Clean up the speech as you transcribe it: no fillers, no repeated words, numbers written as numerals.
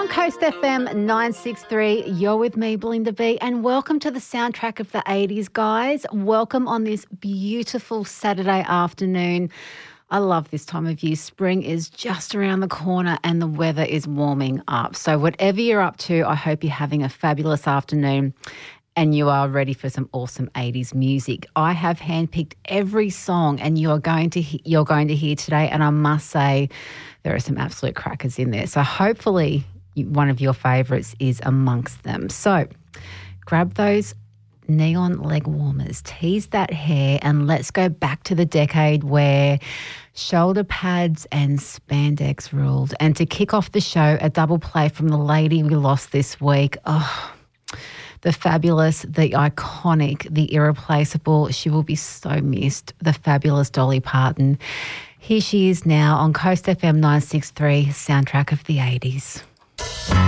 Coast FM 963. You're with me, Belinda B, and welcome to the soundtrack of the 80s, guys. Welcome on this beautiful Saturday afternoon. I love this time of year. Spring is just around the corner and the weather is warming up. So whatever you're up to, I hope you're having a fabulous afternoon and you are ready for some awesome 80s music. I have handpicked every song and you're going to hear today, and I must say there are some absolute crackers in there. So hopefully one of your favourites is amongst them. So grab those neon leg warmers, tease that hair, and let's go back to the decade where shoulder pads and spandex ruled. And to kick off the show, a double play from the lady we lost this week. Oh, the fabulous, the iconic, the irreplaceable, she will be so missed, the fabulous Dolly Parton. Here she is now on Coast FM 963, soundtrack of the 80s.